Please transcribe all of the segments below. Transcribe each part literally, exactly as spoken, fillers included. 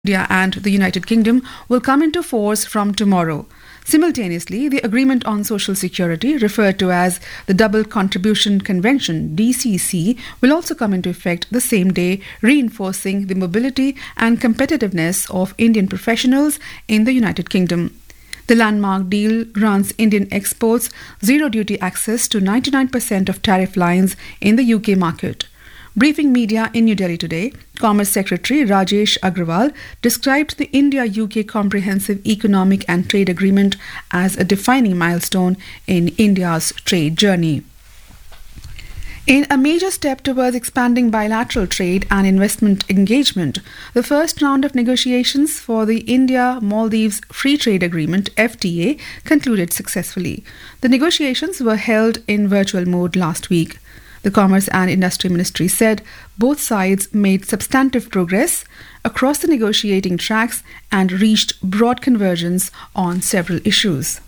India and the United Kingdom will come into force from tomorrow. Simultaneously, the Agreement on Social Security, referred to as the Double Contribution Convention D C C, will also come into effect the same day, reinforcing the mobility and competitiveness of Indian professionals in the United Kingdom. The landmark deal grants Indian exports zero duty access to ninety-nine percent of tariff lines in the U K market. Briefing media in New Delhi today, Commerce Secretary Rajesh Agrawal described the India-U K Comprehensive Economic and Trade Agreement as a defining milestone in India's trade journey. In a major step towards expanding bilateral trade and investment engagement, the first round of negotiations for the India-Maldives Free Trade Agreement F T A concluded successfully. The negotiations were held in virtual mode last week. The Commerce and Industry Ministry said both sides made substantive progress across the negotiating tracks and reached broad convergence on several issues.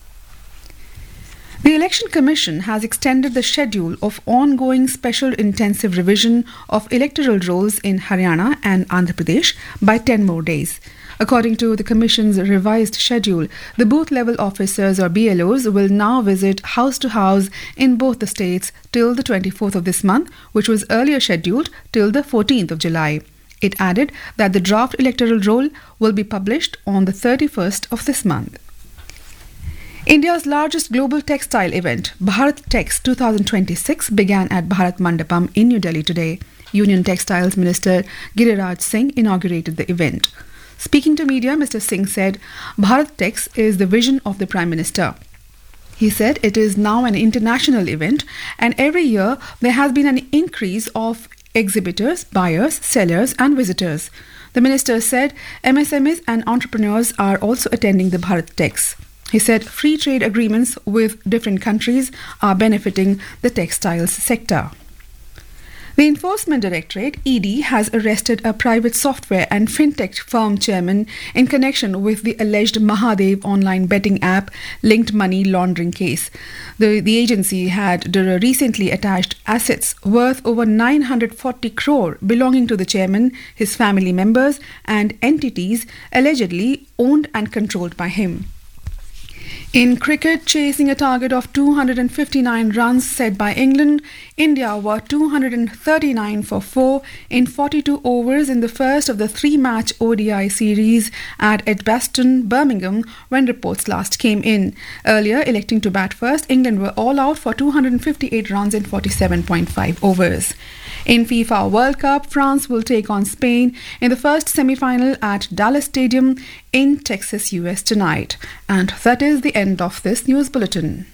The Election Commission has extended the schedule of ongoing special intensive revision of electoral rolls in Haryana and Andhra Pradesh by ten more days. According to the Commission's revised schedule, the booth-level officers or B L Os will now visit house to house in both the states till the twenty-fourth of this month, which was earlier scheduled till the fourteenth of July. It added that the draft electoral roll will be published on the thirty-first of this month. India's largest global textile event, Bharat Tex twenty twenty-six, began at Bharat Mandapam in New Delhi today. Union Textiles Minister Giriraj Singh inaugurated the event. Speaking to media, Mister Singh said, Bharat Tex is the vision of the Prime Minister. He said it is now an international event and every year there has been an increase of exhibitors, buyers, sellers and visitors. The Minister said M S M Es and entrepreneurs are also attending the Bharat Tex. He said free trade agreements with different countries are benefiting the textiles sector. The Enforcement Directorate, E D, has arrested a private software and fintech firm chairman in connection with the alleged Mahadev online betting app linked money laundering case. The, the agency had recently attached assets worth over nine hundred forty crore belonging to the chairman, his family members and entities allegedly owned and controlled by him. In cricket, chasing a target of two hundred fifty-nine runs set by England, India were two hundred thirty-nine for four in forty-two overs in the first of the three-match O D I series at Edgbaston, Birmingham, when reports last came in. Earlier, electing to bat first, England were all out for two hundred fifty-eight runs in forty-seven point five overs. In FIFA World Cup, France will take on Spain in the first semi-final at Dallas Stadium in Texas, U S tonight. And that is the end of this news bulletin.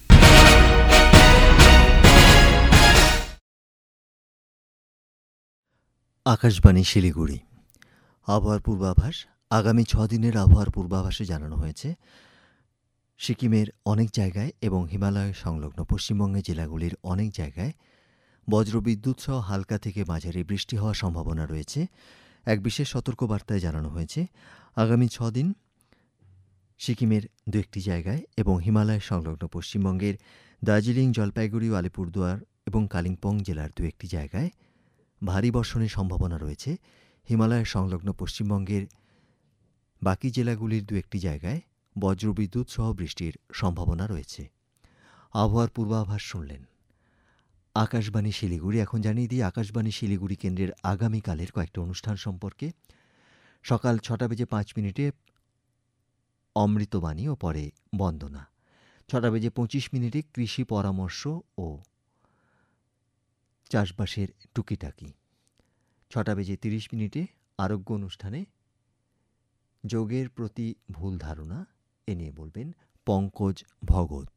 Akashvani Siliguri আবহাওয়ার পূর্বাভাস আগামী ছ দিনের আবহাওয়ার পূর্বাভাসে জানানো হয়েছে সিকিমের অনেক জায়গায় এবং হিমালয় সংলগ্ন পশ্চিমবঙ্গের জেলাগুলির অনেক জায়গায় বজ্রবিদ্যুৎ সহ হালকা থেকে মাঝারি বৃষ্টি হওয়ার সম্ভাবনা রয়েছে। এক বিশেষ সতর্কবার্তায় জানানো হয়েছে আগামী ছ দিন সিকিমের দু একটি জায়গায় এবং হিমালয় সংলগ্ন পশ্চিমবঙ্গের দার্জিলিং, জলপাইগুড়ি, আলিপুরদুয়ার এবং কালিম্পং জেলার দু একটি জায়গায় ভারী বর্ষণের সম্ভাবনা রয়েছে। হিমালয় সংলগ্ন পশ্চিমবঙ্গের বাকি জেলাগুলির দু একটি জায়গায় বজ্রবিদ্যুৎ সহ বৃষ্টির সম্ভাবনা রয়েছে। আবহাওয়ার পূর্বাভাস শুনলেন। আকাশবাণী শিলিগুড়ি। এখন জানিয়ে দিই আকাশবাণী শিলিগুড়ি কেন্দ্রের আগামীকালের কয়েকটি অনুষ্ঠান সম্পর্কে। সকাল ছটা বেজে পাঁচ মিনিটে অমৃতবাণী ও পরে বন্দনা। ছটা বেজে পঁচিশ মিনিটে কৃষি পরামর্শ ও চাষবাসের টুকিটাকি। ছটা বেজে তিরিশ মিনিটে আরোগ্য অনুষ্ঠানে যোগের প্রতি ভুল ধারণা এ নিয়ে বলবেন পঙ্কজ ভগত।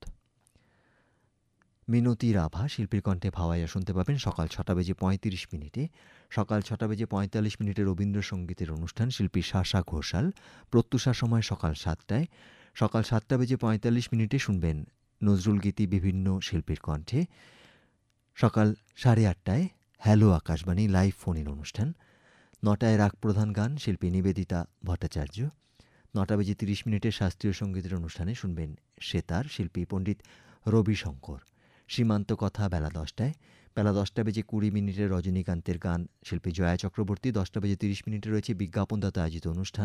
মিনতি রাভা শিল্পীর কণ্ঠে ভাওয়াইয়া শুনতে পাবেন সকাল ছটা বেজে পঁয়ত্রিশ মিনিটে। সকাল ছটা বেজে পঁয়তাল্লিশ মিনিটে রবীন্দ্রসঙ্গীতের অনুষ্ঠান শিল্পী শাসা ঘোষাল। প্রত্যুষা সময় সকাল সাতটায়। সকাল সাতটা বেজে পঁয়তাল্লিশ মিনিটে শুনবেন নজরুল গীতি বিভিন্ন শিল্পীর কণ্ঠে। সকাল সাড়ে আটটায় hello Akashvani live phone in অনুষ্ঠান। নটায় রাগ প্রধান গান শিল্পী নিবেদিতা ভট্টাচার্য। নটা বেজে তিরিশ মিনিটে শাস্ত্রীয় সঙ্গীতের অনুষ্ঠানে শুনবেন সেতার শিল্পী পণ্ডিত রবি শঙ্কর। সীমান্ত কথা বেলা দশটায়। বেলা দশটা বেজে কুড়ি মিনিটে রজনীকান্তের গান, শিল্পী জয়া চক্রবর্তী। দশটা বেজে তিরিশ মিনিটে রয়েছে বিজ্ঞাপনদাতা আয়োজিত অনুষ্ঠান